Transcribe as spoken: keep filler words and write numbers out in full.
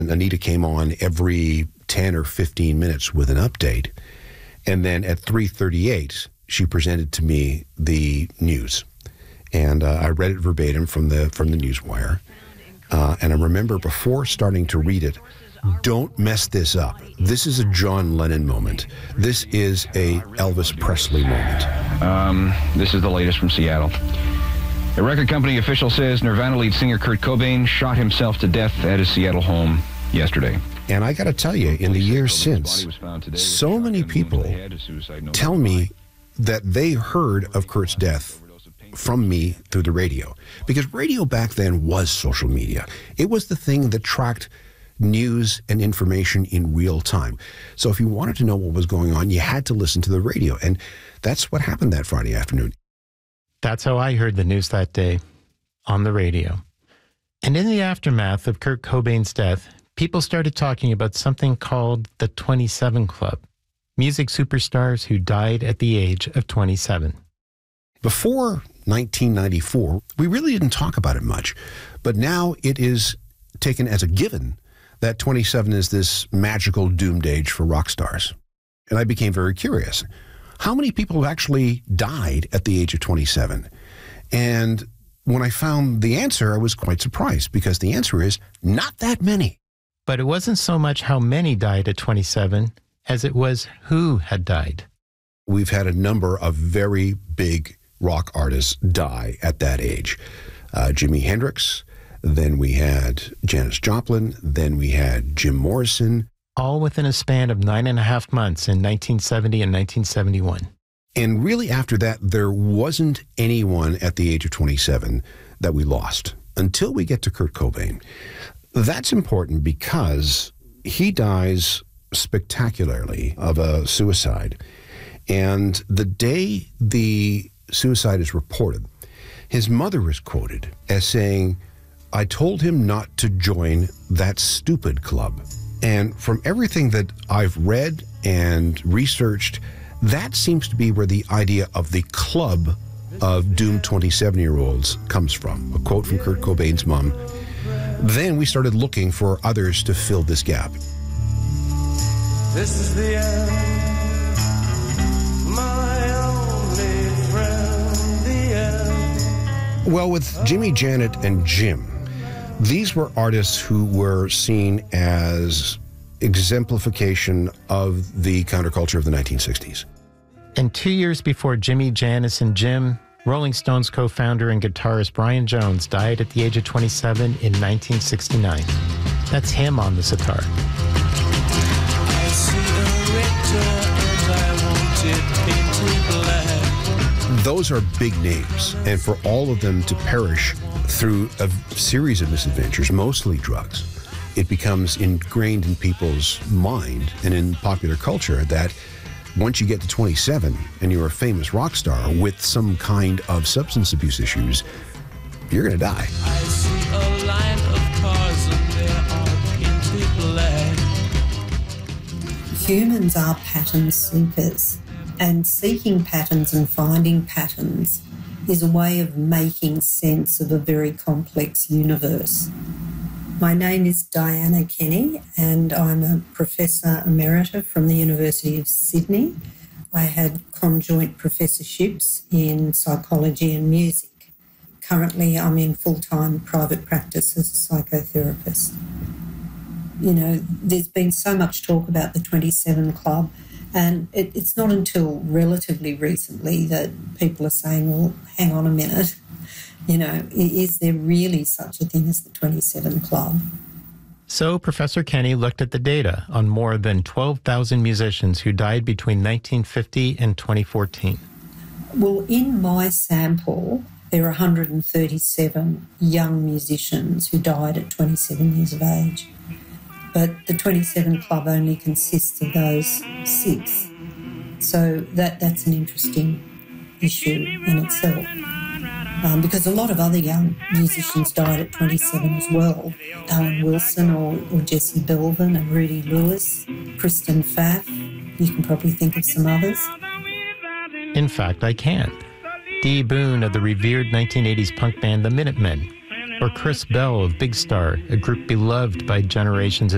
And Anita came on every ten or fifteen minutes with an update. And then at three thirty-eight, she presented to me the news. And uh, I read it verbatim from the from the newswire. Uh, and I remember before starting to read it, don't mess this up. This is a John Lennon moment. This is a Elvis Presley moment. Um, this is the latest from Seattle. A record company official says Nirvana lead singer Kurt Cobain shot himself to death at his Seattle home yesterday. And I got to tell you, in the years since, so many people tell me that they heard of Kurt's death from me through the radio. Because radio back then was social media. It was the thing that tracked news and information in real time. So if you wanted to know what was going on, you had to listen to the radio. And that's what happened that Friday afternoon. That's how I heard the news that day, on the radio. And in the aftermath of Kurt Cobain's death, people started talking about something called the twenty-seven Club, music superstars who died at the age of twenty-seven. Before nineteen ninety-four, we really didn't talk about it much, but now it is taken as a given that twenty-seven is this magical doomed age for rock stars. And I became very curious. How many people actually died at the age of twenty-seven? And when I found the answer, I was quite surprised, because the answer is not that many. But it wasn't so much how many died at twenty-seven as it was who had died. We've had a number of very big rock artists die at that age. Uh, Jimi Hendrix, then we had Janis Joplin, then we had Jim Morrison. All within a span of nine and a half months in nineteen seventy and nineteen seventy-one. And really after that, there wasn't anyone at the age of twenty-seven that we lost until we get to Kurt Cobain. That's important because he dies spectacularly of a suicide. And the day the suicide is reported, his mother is quoted as saying, "I told him not to join that stupid club." And from everything that I've read and researched, that seems to be where the idea of the club of doomed twenty-seven-year-olds comes from. A quote from Kurt Cobain's mom. Then we started looking for others to fill this gap. This is the end, my only friend, the end. Well, with Jimmy, Janet, and Jim, these were artists who were seen as exemplification of the counterculture of the nineteen sixties. And two years before Jimmy, Janis, and Jim, Rolling Stones co-founder and guitarist Brian Jones died at the age of twenty-seven in nineteen sixty-nine. That's him on the sitar. I see a rector and I want it painted black. Those are big names, and for all of them to perish through a series of misadventures, mostly drugs, it becomes ingrained in people's mind and in popular culture that once you get to twenty-seven and you're a famous rock star with some kind of substance abuse issues, you're going to die. I see a line of cars and they are painted black. Humans are pattern seekers, and seeking patterns and finding patterns is a way of making sense of a very complex universe. My name is Diana Kenny, and I'm a Professor Emerita from the University of Sydney. I had conjoint professorships in psychology and music. Currently, I'm in full-time private practice as a psychotherapist. You know, there's been so much talk about the twenty-seven Club, and it, it's not until relatively recently that people are saying, well, hang on a minute, you know, is there really such a thing as the twenty-seven Club? So Professor Kenny looked at the data on more than twelve thousand musicians who died between nineteen fifty and twenty fourteen. Well, in my sample, there are one hundred thirty-seven young musicians who died at twenty-seven years of age. But the twenty-seven Club only consists of those six. So that, that's an interesting issue in itself. Um, because a lot of other young musicians died at twenty-seven as well. Alan Wilson or, or Jesse Belvin and Rudy Lewis, Kristen Pfaff. You can probably think of some others. In fact, I can. Dee Boone of the revered nineteen eighties punk band The Minutemen, or Chris Bell of Big Star, a group beloved by generations of